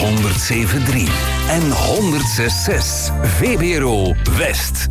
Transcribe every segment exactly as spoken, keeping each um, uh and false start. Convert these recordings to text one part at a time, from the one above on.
honderd zeven komma drie en honderd zes komma zes. V B R O West.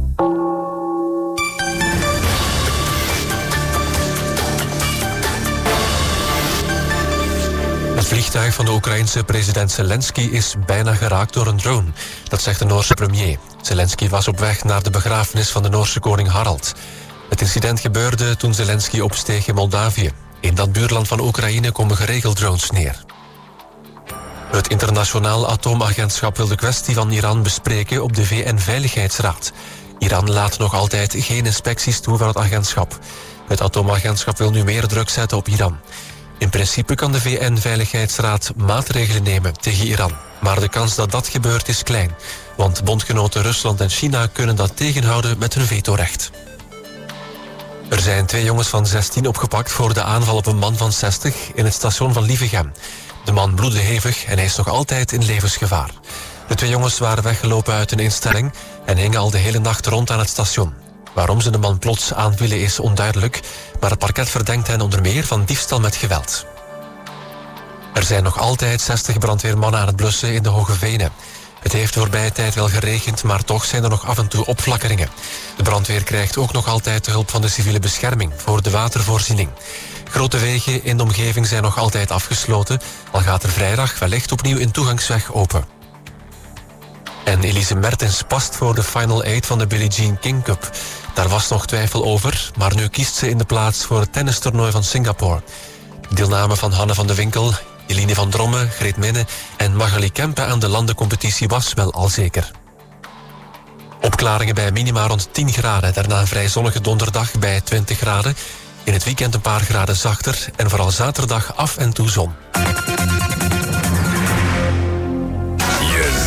Het vliegtuig van de Oekraïense president Zelensky is bijna geraakt door een drone. Dat zegt de Noorse premier. Zelensky was op weg naar de begrafenis van de Noorse koning Harald. Het incident gebeurde toen Zelensky opsteeg in Moldavië. In dat buurland van Oekraïne komen geregeld drones neer. Het internationaal atoomagentschap wil de kwestie van Iran bespreken op de V N-veiligheidsraad. Iran laat nog altijd geen inspecties toe van het agentschap. Het atoomagentschap wil nu meer druk zetten op Iran. In principe kan de V N-veiligheidsraad maatregelen nemen tegen Iran. Maar de kans dat dat gebeurt is klein. Want bondgenoten Rusland en China kunnen dat tegenhouden met hun vetorecht. Er zijn twee jongens van zestien opgepakt voor de aanval op een man van zestig in het station van Lievegem. De man bloedde hevig en hij is nog altijd in levensgevaar. De twee jongens waren weggelopen uit een instelling en hingen al de hele nacht rond aan het station. Waarom ze de man plots aanvielen is onduidelijk, maar het parket verdenkt hen onder meer van diefstal met geweld. Er zijn nog altijd zestig brandweermannen aan het blussen in de Hoge Venen. Het heeft de voorbije tijd wel geregend, maar toch zijn er nog af en toe opflakkeringen. De brandweer krijgt ook nog altijd de hulp van de civiele bescherming voor de watervoorziening. Grote wegen in de omgeving zijn nog altijd afgesloten, al gaat er vrijdag wellicht opnieuw een toegangsweg open. En Elise Mertens past voor de Final Eight van de Billie Jean King Cup. Daar was nog twijfel over, maar nu kiest ze in de plaats voor het tennistoernooi van Singapore. Deelname van Hanne van de Winkel, Eline van Dromme, Greet Minne en Magali Kempe aan de landencompetitie was wel al zeker. Opklaringen bij minima rond tien graden, daarna een vrij zonnige donderdag bij twintig graden. In het weekend een paar graden zachter en vooral zaterdag af en toe zon.